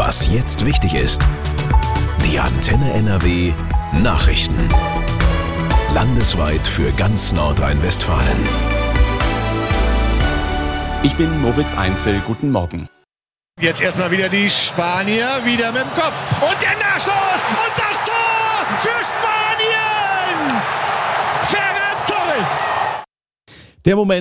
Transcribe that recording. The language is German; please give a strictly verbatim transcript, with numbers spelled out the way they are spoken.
Was jetzt wichtig ist. Die Antenne N R W Nachrichten. Landesweit für ganz Nordrhein-Westfalen. Ich bin Moritz Einzel, guten Morgen. Jetzt erstmal wieder die Spanier, wieder mit dem Kopf. Und der Nachschuss! Und das Tor für Spanien! Ferran Torres! Der Moment